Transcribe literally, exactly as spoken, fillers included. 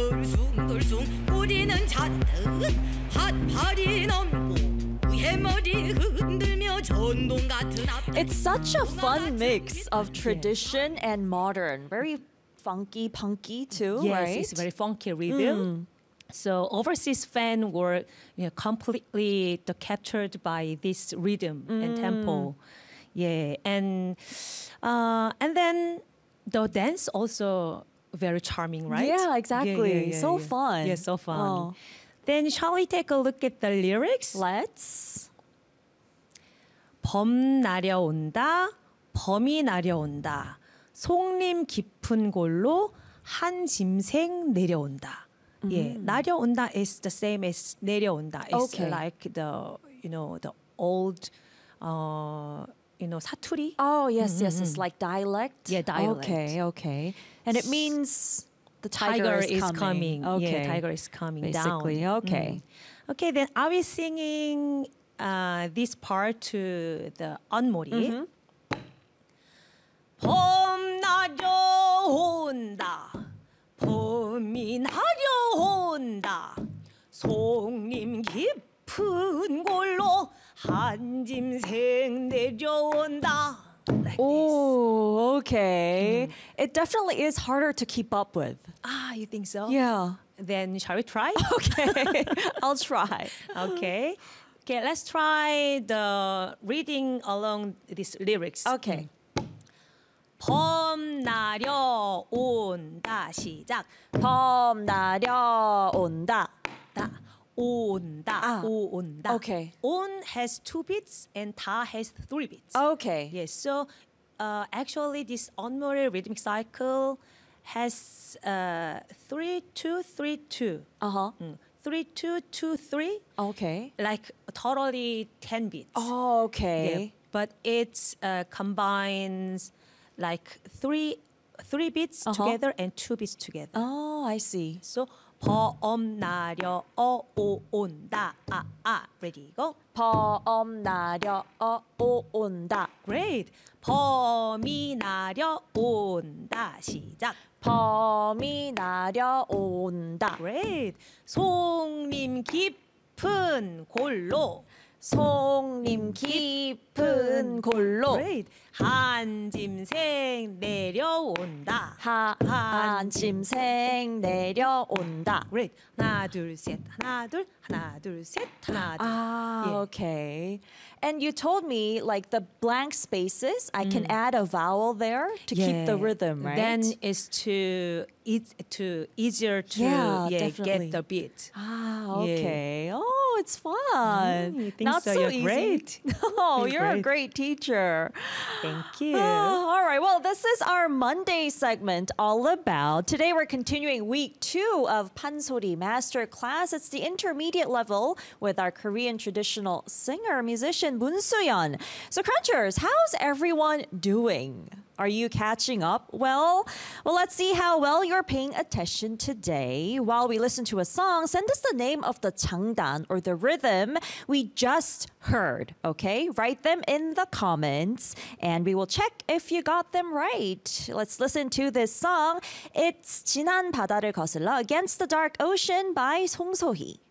돌숭돌숭 꼬리는 잔뜩 핫팔이 넘고 해머리 흔들며 전동 같은 It's such a fun mix of tradition and modern. Very funky, punky too, Yes, right? it's very funky rhythm. So overseas fans were you know, completely the, captured by this rhythm and tempo. Yeah, and uh, and then the dance also very charming, right? Yeah, exactly. Yeah, yeah, yeah, So yeah. fun. Yeah, so fun. Oh. Then shall we take a look at the lyrics? Let's. 범 날려온다, 범이 날려온다. 송림 깊은 골로 한 짐승 내려온다. Yeah, 날려온다 is the same as 내려온다. It's Okay. like the you know the old, uh, you know 사투리. Oh, yes, yes. It's like dialect. Yeah, dialect. Okay, okay. And it means the tiger, Tiger is, is coming. coming. Okay. Yeah, tiger is coming Basically, down. okay. Mm. Okay, then are we singing uh, this part to the 언모리? 봄 날려온다. 봄이 날려온다. 송림 깊은 골로 한 짐승 내려온다. Like this. Oh, okay. It definitely is harder to keep up with. Ah, you think so? Yeah. Then shall we try? Okay. I'll try. Okay. Okay, let's try the reading along these lyrics. Okay. 봄 날려온다 시작. 범 날려온다. 다 온다. 아, 온다. okay. On has two beats and 다 has three beats. Okay. Yes. So uh, actually, this onmore rhythmic cycle has uh, three two three two. Uh-huh. Mm. Three two two three. Okay. Like totally ten beats. Oh, Yeah, okay. but it uh, combines like three three beats Uh-huh. together and two beats together. Oh, I see. So 범 날려 어 오 온다 아 아 ready go. 범 날려 어, 오 온다. Great. 범이 날려 온다 시작. 범이 날려온다. Great. 송림 깊은 골로. 송림 깊은 골로 Great. 한 짐승 내려온다. 한 짐승 내려온다. Great. 하나 둘 셋 하나 둘 하나 둘 셋 하나 둘. Ah, Yeah. okay. And you told me like the blank spaces, I can add a vowel there to keep the Yeah. rhythm, right? Then it's to it's to easier to Yeah, yeah, definitely. get the beat. Ah, Yeah. okay. Oh, it's fun. Mm, you think Not so? so You're easy. great. Oh, You're you're a great. great teacher. Thank you. Oh, all right. Well, this is our Monday segment all about. Today we're continuing week two of Pansori Master Class. It's the intermediate level with our Korean traditional singer musician Moon Soo-yeon. So, Crunchers, how's everyone doing? Are you catching up well? Well, let's see how well you're paying attention today. While we listen to a song, send us the name of the 장단 or the rhythm we just heard, okay? Write them in the comments and we will check if you got them right. Let's listen to this song. It's 진한 바다를 거슬러 Against the Dark Ocean by 송소희.